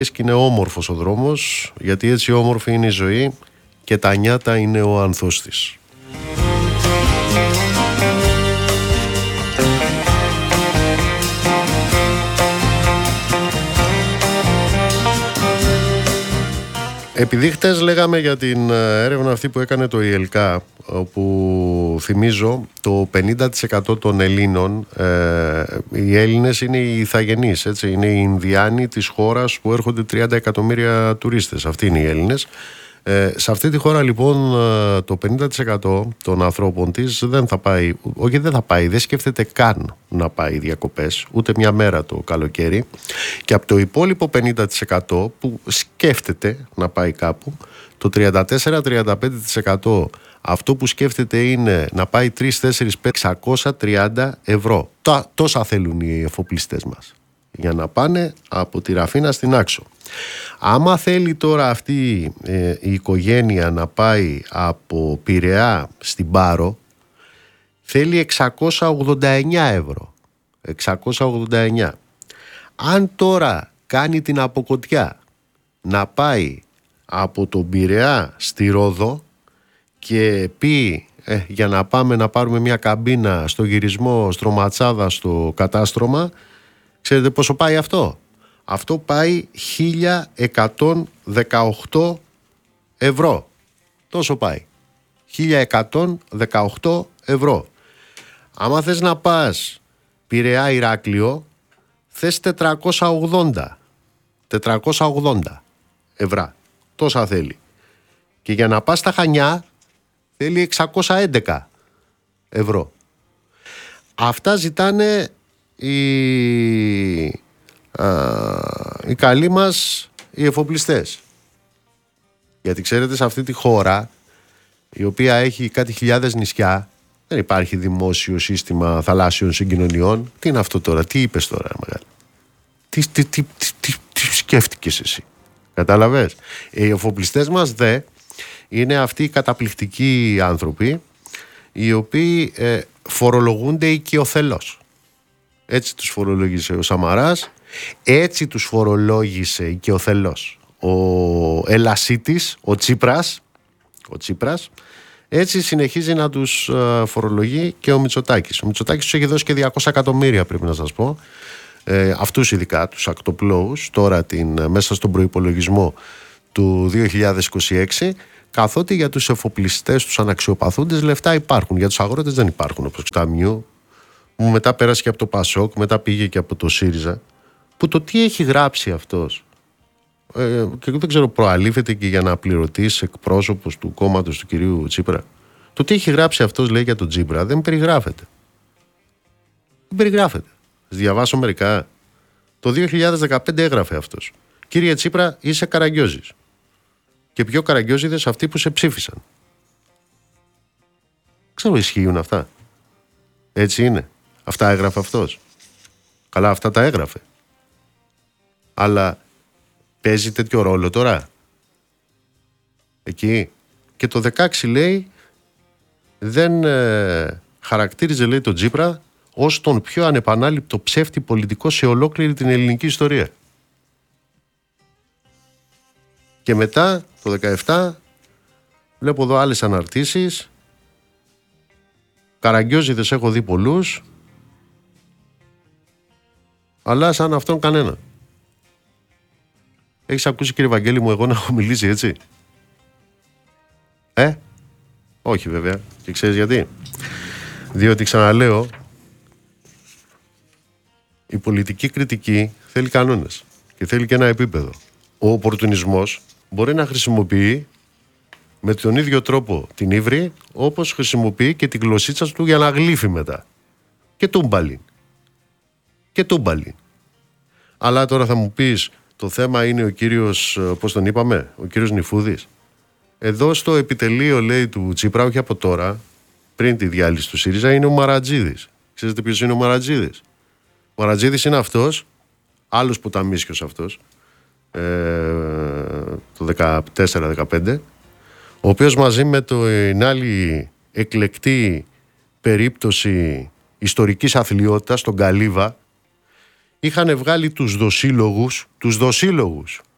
Και είναι όμορφος ο δρόμος, γιατί έτσι όμορφη είναι η ζωή και τα νιάτα είναι ο άνθος της. Επειδή χτες λέγαμε για την έρευνα αυτή που έκανε το ΙΕΛΚΑ, όπου θυμίζω το 50% των Ελλήνων, οι Έλληνες είναι οι ηθαγενείς, έτσι, είναι οι Ινδιάνοι της χώρας που έρχονται 30 εκατομμύρια τουρίστες, αυτοί είναι οι Έλληνες. Σε αυτή τη χώρα λοιπόν το 50% των ανθρώπων της δεν θα πάει, όχι δεν θα πάει, δεν σκέφτεται καν να πάει διακοπές ούτε μια μέρα το καλοκαίρι, και από το υπόλοιπο 50% που σκέφτεται να πάει κάπου, το 34-35% αυτό που σκέφτεται είναι να πάει 3, 4, 5, 630 ευρώ. Τόσα θέλουν οι εφοπλιστές μας για να πάνε από τη Ραφίνα στην Άξο. Άμα θέλει τώρα αυτή η οικογένεια να πάει από Πειραιά στην Πάρο, θέλει 689 ευρώ. 689. Αν τώρα κάνει την αποκοτιά να πάει από τον Πειραιά στη Ρόδο και πει για να πάμε να πάρουμε μια καμπίνα στο γυρισμό Στρωματσάδα στο κατάστρωμα, ξέρετε πόσο πάει αυτό? Αυτό πάει 1.118 ευρώ. Τόσο πάει. 1.118 ευρώ. Άμα θες να πας Πειραιά Ηράκλειο, θες 480 ευρώ. Τόσα θέλει. Και για να πας στα Χανιά θέλει 611 ευρώ. Αυτά ζητάνε οι καλοί μας οι εφοπλιστές. Γιατί ξέρετε, σε αυτή τη χώρα, η οποία έχει κάτι χιλιάδες νησιά, δεν υπάρχει δημόσιο σύστημα θαλάσσιων συγκοινωνιών. Τι είναι αυτό τώρα? Τι είπες τώρα, μεγάλη? Τι σκέφτηκες εσύ? Κατάλαβες? Οι εφοπλιστές μας είναι αυτοί οι καταπληκτικοί άνθρωποι, οι οποίοι φορολογούνται οικειοθελώς. Έτσι τους φορολόγησε ο Σαμαράς, έτσι τους φορολόγησε οικειοθελώς ο Ελασίτης, ο Τσίπρας, έτσι συνεχίζει να τους φορολογεί και ο Μητσοτάκης. Ο Μητσοτάκης τους έχει δώσει και 200 εκατομμύρια, πρέπει να σας πω, αυτούς ειδικά, τους ακτοπλώους, τώρα μέσα στον προϋπολογισμό του 2026, καθότι για τους εφοπλιστές, τους αναξιοπαθούντες, λεφτά υπάρχουν. Για τους αγρότες δεν υπάρχουν, όπως Ταμιού, που μετά πέρασε και από το Πασόκ, μετά πήγε και από το ΣΥΡΙΖΑ, που το τι έχει γράψει αυτός, και εγώ δεν ξέρω, προαλήφεται και για να πληρωτής εκπρόσωπος του κόμματος του κυρίου Τσίπρα. Το τι έχει γράψει αυτός, λέει, για τον Τσίπρα δεν περιγράφεται. Δεν περιγράφεται. Θα διαβάσω μερικά. Το 2015 έγραφε αυτός: «Κύριε Τσίπρα, είσαι καραγκιόζης. Και πιο καραγκιόζιδες αυτοί που σε ψήφισαν». Ξέρω, ισχύουν αυτά? Έτσι είναι? Αυτά έγραφε αυτός? Καλά, αυτά τα έγραφε. Αλλά παίζει τέτοιο ρόλο τώρα εκεί? Και το 16 λέει δεν χαρακτήριζε, λέει, τον Τσίπρα ως τον πιο ανεπανάληπτο ψεύτη πολιτικό σε ολόκληρη την ελληνική ιστορία. Και μετά το 17 βλέπω εδώ άλλες αναρτήσεις. Καραγκιόζιδες έχω δει πολλούς, αλλά σαν αυτόν κανένα. Έχεις ακούσει, κύριε Βαγγέλη μου, εγώ να έχω μιλήσει έτσι? Όχι βέβαια. Και ξέρεις γιατί? Διότι, ξαναλέω, η πολιτική κριτική θέλει κανόνες και θέλει και ένα επίπεδο. Ο οπορτουνισμός μπορεί να χρησιμοποιεί με τον ίδιο τρόπο την ύβρη, όπως χρησιμοποιεί και την γλωσσίτσα του για να γλύφει μετά. Και τούμπαλιν. Αλλά τώρα θα μου πεις, το θέμα είναι ο κύριος, πώς τον είπαμε, ο κύριος Νιφούδης. Εδώ στο επιτελείο, λέει, του Τσίπρα, όχι από τώρα, πριν τη διάλυση του ΣΥΡΙΖΑ, είναι ο Μαρατζίδης. Ξέρετε ποιος είναι ο Μαρατζίδης? Ο Μαρατζίδης είναι αυτός, άλλος ποταμίσιος αυτός, το 14-15, ο οποίος μαζί με την άλλη εκλεκτή περίπτωση ιστορικής αθλιότητας, τον Καλίβα, είχαν βγάλει τους δοσύλλογους,